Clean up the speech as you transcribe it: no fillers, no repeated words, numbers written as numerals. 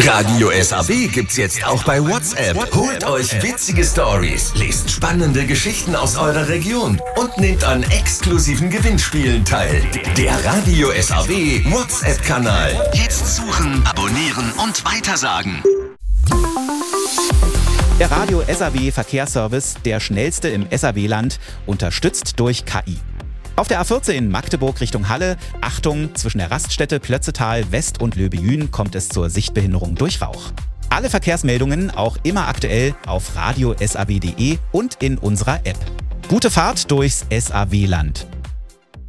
Radio SAW gibt's jetzt auch bei WhatsApp. Holt euch witzige Stories, lest spannende Geschichten aus eurer Region und nehmt an exklusiven Gewinnspielen teil. Der Radio SAW WhatsApp-Kanal. Jetzt suchen, abonnieren und weitersagen. Der Radio SAW Verkehrsservice, der schnellste im SAW-Land, unterstützt durch KI. Auf der A14 in Magdeburg Richtung Halle, Achtung, zwischen der Raststätte Plötzetal West und Löbejün kommt es zur Sichtbehinderung durch Rauch. Alle Verkehrsmeldungen auch immer aktuell auf radio-saw.de und in unserer App. Gute Fahrt durchs SAW-Land.